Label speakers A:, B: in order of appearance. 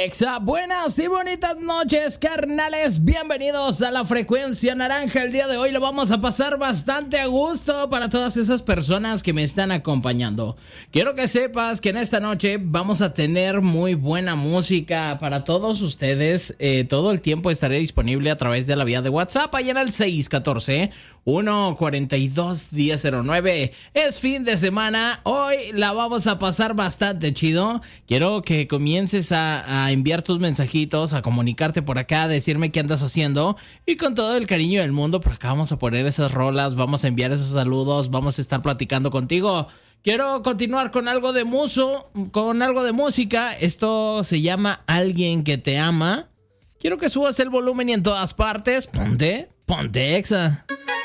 A: Exa, buenas y bonitas noches, carnales. Bienvenidos a la frecuencia naranja. El día de hoy lo vamos a pasar bastante a gusto para todas esas personas que me están acompañando. Quiero que sepas que en esta noche vamos a tener muy buena música para todos ustedes. Todo el tiempo estaré disponible a través de la vía de WhatsApp, allá en el 614-142-1009. Es fin de semana. Hoy la vamos a pasar bastante chido. Quiero que comiences a enviar tus mensajitos, a comunicarte por acá, a decirme qué andas haciendo, y con todo el cariño del mundo por acá vamos a poner esas rolas, vamos a enviar esos saludos, vamos a estar platicando contigo. Quiero continuar con algo de música. Esto se llama Alguien que te ama. Quiero que subas el volumen y en todas partes ponte Exa.